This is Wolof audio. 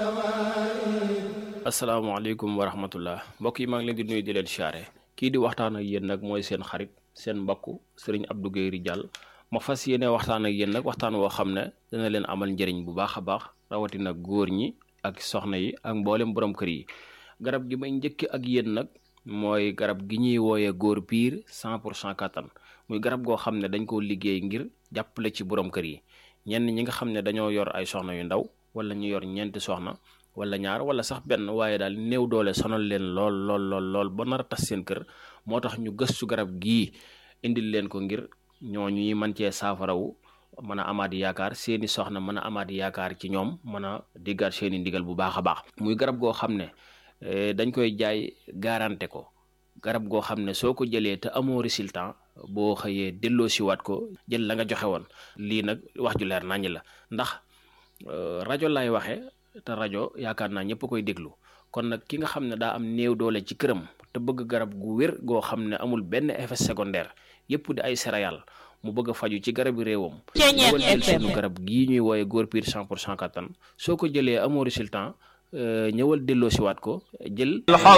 asalaamaaleykum wa rahmatullah mbokk yi maa ngi leen di nuyu di leen siyaare kii di waxtaan ak yéen nag mooy seen xarit seen mbokk sëriñ Abdou Guèye Ridial ma fas yéene waxtaan ak yéen nag waxtaan woo xam ne dana leen amal njëriñ bu baax a baax rawatina góor ñi ak soxna yi ak mboolem borom kër yi. garab gi may njëkk ak yéen nag mooy garab gi ñuy wooyee góor piir 100% kattan muy garab goo xam ne dañ koo liggéey ngir jàppale ci borom kër yi ñenn ñi nga xam ne dañoo yor ay soxna yu ndaw wala ñu yor ñeenti soxna wala ñaar wala sax benn waaye daal néew doole sonal leen lool ba nar a tas seen kër moo tax ñu gëstu garab gii indil leen ko ngir ñooñu ñuy mën cee saafarawu mën a amaat yaakaar seeni soxna mën a amaat yaakaar ci ñoom mën a diggaat seeni ndigal bu baax a baax. muy garab goo xam ne dañ koy jaay garanté ko garab goo xam ne soo ko jëlee te amoo résultat boo xëyee delloo siwaat ko jël la nga joxe woon. lii nag wax ju leer naññ la ndax rajo lay waxee. te rajo yaakaar naa ñëpp koy déglu kon nag ki nga xam ne daa am néew doole ci këram te bëgg garab gu wér goo xam ne amul benn effet secondaire yëpp di ay céréales mu bëgg a faju ci garabi réewam ñëwal jël suñu garab gii ñuy wooye góor piir 100% kattan soo ko jëlee amoo résultat ñëwal delloo siwaat ko jël